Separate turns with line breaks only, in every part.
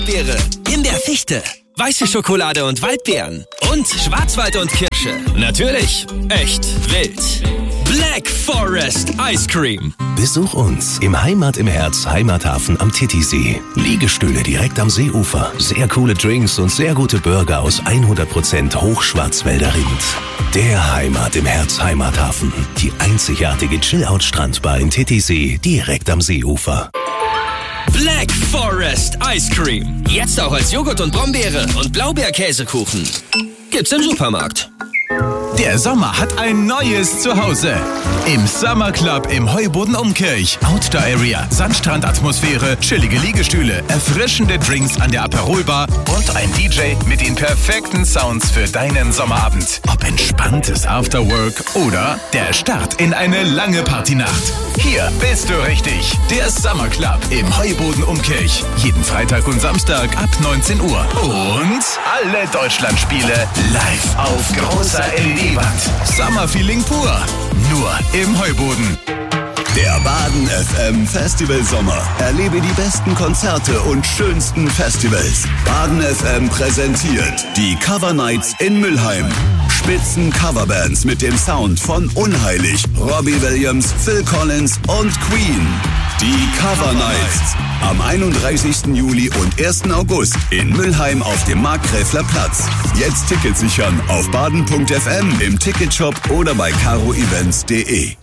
Beere in der Fichte. Weiße Schokolade und Waldbeeren. Und Schwarzwald und Kirsche. Natürlich echt wild. Black Forest Ice Cream.
Besuch uns im Heimat im Herz Heimathafen am Titisee. Liegestühle direkt am Seeufer. Sehr coole Drinks und sehr gute Burger aus 100% Hochschwarzwälder Rind. Der Heimat im Herz Heimathafen. Die einzigartige Chill-Out-Strandbar in Titisee direkt am Seeufer.
Black Forest Ice Cream. Jetzt auch als Joghurt und Brombeere und Blaubeerkäsekuchen. Gibt's im Supermarkt.
Der Sommer hat ein neues Zuhause. Im Summer Club im Heuboden Umkirch. Outdoor Area, Sandstrandatmosphäre, chillige Liegestühle, erfrischende Drinks an der Aperolbar und ein DJ mit den perfekten Sounds für deinen Sommerabend. Ob entspanntes Afterwork oder der Start in eine lange Partynacht. Hier bist du richtig. Der Summer Club im Heuboden Umkirch. Jeden Freitag und Samstag ab 19 Uhr. Und alle Deutschlandspiele live auf großer LED-Wand. Summer-Feeling pur. Nur im Heuboden.
Der Baden FM Festival Sommer. Erlebe die besten Konzerte und schönsten Festivals. Baden FM präsentiert die Cover Nights in Mülheim. Spitzen Coverbands mit dem Sound von Unheilig, Robbie Williams, Phil Collins und Queen. Die Cover Nights am 31. Juli und 1. August in Mülheim auf dem Markgräfler Platz. Jetzt Tickets sichern auf baden.fm, im Ticketshop oder bei caroevents.de.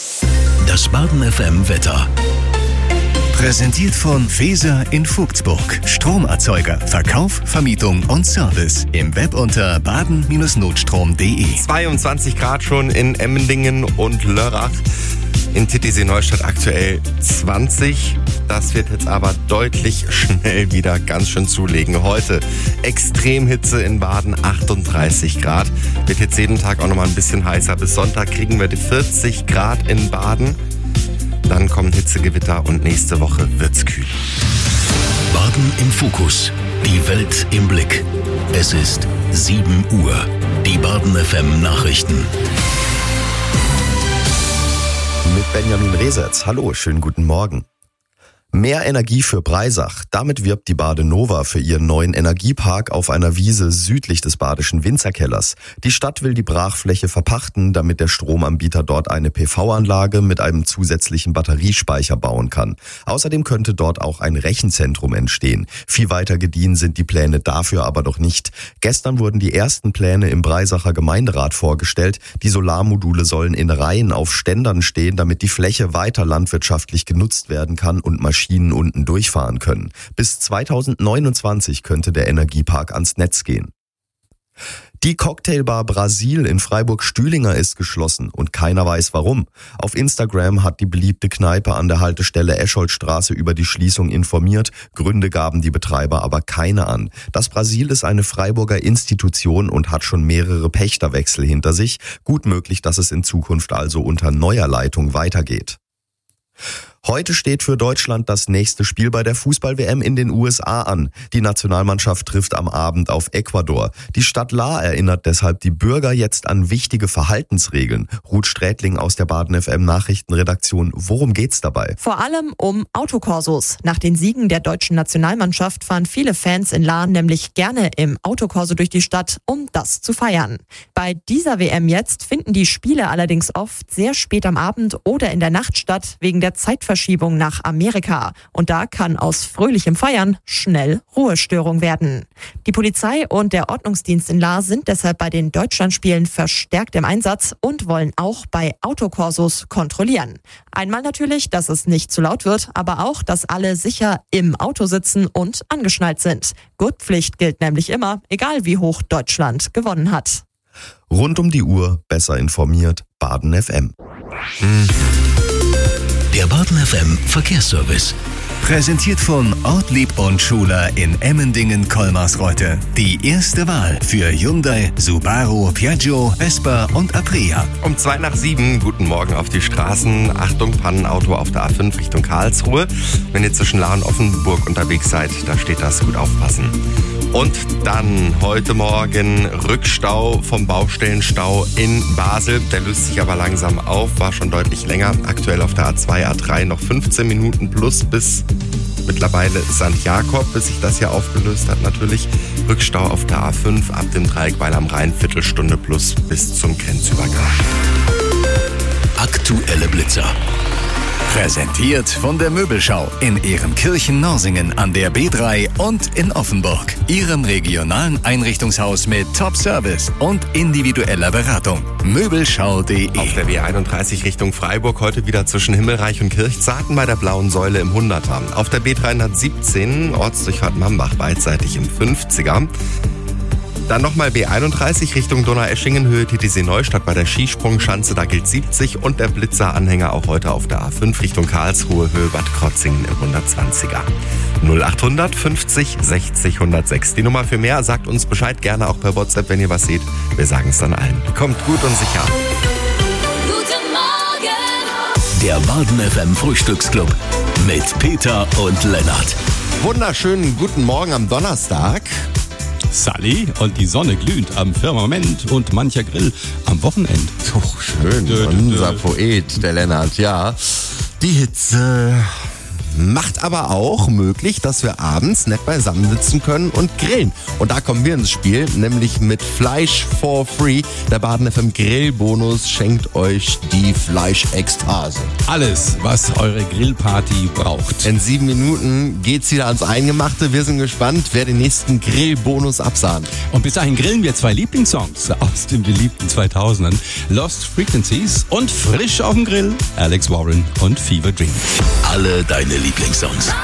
Das Baden FM Wetter. Präsentiert von Feser in Vogtsburg. Stromerzeuger, Verkauf, Vermietung und Service. Im Web unter baden-notstrom.de.
22 Grad schon in Emmendingen und Lörrach. In Titisee Neustadt aktuell 20. Das wird jetzt aber deutlich schnell wieder ganz schön zulegen. Heute Extremhitze in Baden, 38 Grad. Wird jetzt jeden Tag auch nochmal ein bisschen heißer. Bis Sonntag kriegen wir die 40 Grad in Baden. Dann kommen Hitzegewitter und nächste Woche wird's kühl.
Baden im Fokus. Die Welt im Blick. Es ist 7 Uhr. Die Baden FM Nachrichten.
Mit Benjamin Resetz. Hallo, schönen guten Morgen. Mehr Energie für Breisach. Damit wirbt die Badenova für ihren neuen Energiepark auf einer Wiese südlich des badischen Winzerkellers. Die Stadt will die Brachfläche verpachten, damit der Stromanbieter dort eine PV-Anlage mit einem zusätzlichen Batteriespeicher bauen kann. Außerdem könnte dort auch ein Rechenzentrum entstehen. Viel weiter gediehen sind die Pläne dafür aber noch nicht. Gestern wurden die ersten Pläne im Breisacher Gemeinderat vorgestellt. Die Solarmodule sollen in Reihen auf Ständern stehen, damit die Fläche weiter landwirtschaftlich genutzt werden kann und Maschinen unten durchfahren können. Bis 2029 könnte der Energiepark ans Netz gehen. Die Cocktailbar Brasil in Freiburg-Stühlinger ist geschlossen und keiner weiß warum. Auf Instagram hat die beliebte Kneipe an der Haltestelle Escholtstraße über die Schließung informiert. Gründe gaben die Betreiber aber keine an. Das Brasil ist eine Freiburger Institution und hat schon mehrere Pächterwechsel hinter sich. Gut möglich, dass es in Zukunft also unter neuer Leitung weitergeht. Heute steht für Deutschland das nächste Spiel bei der Fußball-WM in den USA an. Die Nationalmannschaft trifft am Abend auf Ecuador. Die Stadt Lahr erinnert deshalb die Bürger jetzt an wichtige Verhaltensregeln. Ruth Strätling aus der Baden FM Nachrichtenredaktion. Worum geht's dabei?
Vor allem um Autokorsos. Nach den Siegen der deutschen Nationalmannschaft fahren viele Fans in Lahr nämlich gerne im Autokorso durch die Stadt, um das zu feiern. Bei dieser WM jetzt finden die Spiele allerdings oft sehr spät am Abend oder in der Nacht statt, wegen der Zeitverschiebung nach Amerika. Und da kann aus fröhlichem Feiern schnell Ruhestörung werden. Die Polizei und der Ordnungsdienst in Lahr sind deshalb bei den Deutschlandspielen verstärkt im Einsatz und wollen auch bei Autokorsos kontrollieren. Einmal natürlich, dass es nicht zu laut wird, aber auch, dass alle sicher im Auto sitzen und angeschnallt sind. Gurtpflicht gilt nämlich immer, egal wie hoch Deutschland gewonnen hat.
Rund um die Uhr, besser informiert, Baden FM.
Der Baden FM Verkehrsservice. Präsentiert von Ortlieb und Schuler in Emmendingen-Kolmarsreuth. Die erste Wahl für Hyundai, Subaru, Piaggio, Vespa und Aprea.
Um 6:02, guten Morgen auf die Straßen. Achtung, Pannenauto auf der A5 Richtung Karlsruhe. Wenn ihr zwischen Lahr und Offenburg unterwegs seid, da steht das, gut aufpassen. Und dann heute Morgen Rückstau vom Baustellenstau in Basel. Der löst sich aber langsam auf, war schon deutlich länger. Aktuell auf der A2, A3 noch 15 Minuten plus bis mittlerweile St. Jakob, bis sich das hier aufgelöst hat natürlich. Rückstau auf der A5 ab dem Dreieck Weil am Rhein, Viertelstunde plus bis zum Grenzübergang.
Aktuelle Blitzer. Präsentiert von der Möbelschau in Ehrenkirchen-Norsingen an der B3 und in Offenburg. Ihrem regionalen Einrichtungshaus mit Top-Service und individueller Beratung. Möbelschau.de.
Auf der B31 Richtung Freiburg heute wieder zwischen Himmelreich und Kirchzarten bei der Blauen Säule im 100er. Auf der B317 Ortsdurchfahrt Mambach beidseitig im 50er. Dann nochmal B31 Richtung Donaueschingen, Höhe TTC Neustadt bei der Skisprungschanze, da gilt 70 und der Blitzer-Anhänger auch heute auf der A5 Richtung Karlsruhe, Höhe Bad Krotzingen im 120er. 0800 50 60 106. Die Nummer für mehr, sagt uns Bescheid, gerne auch per WhatsApp, wenn ihr was seht. Wir sagen es dann allen. Kommt gut und sicher.
Guten Morgen!
Der Baden FM Frühstücksclub mit Peter und Lennart.
Wunderschönen guten Morgen am Donnerstag.
Sally und die Sonne glüht am Firmament und mancher Grill am Wochenende.
Oh, schön, unser Poet, der Lennart, ja. Die Hitze macht aber auch möglich, dass wir abends nett beisammen sitzen können und grillen. Und da kommen wir ins Spiel, nämlich mit Fleisch for free. Der Baden FM Grillbonus schenkt euch die Fleischekstase.
Alles, was eure Grillparty braucht.
In 7 Minuten geht's wieder ans Eingemachte. Wir sind gespannt, wer den nächsten Grillbonus absahnt.
Und bis dahin grillen wir 2 Lieblingssongs aus den beliebten 2000ern. Lost Frequencies und frisch auf dem Grill Alex Warren und Fever Dream.
Alle deine Lieblingssongs.